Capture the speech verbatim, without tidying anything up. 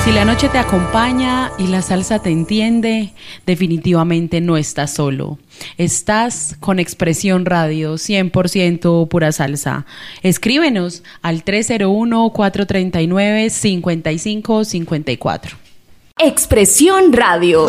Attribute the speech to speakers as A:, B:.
A: Si la noche te acompaña y la salsa te entiende, definitivamente no estás solo. Estás con Expresión Radio, cien por ciento pura salsa. Escríbenos al tres cero uno, cuatro tres nueve, cinco cinco cinco cuatro.
B: Expresión Radio.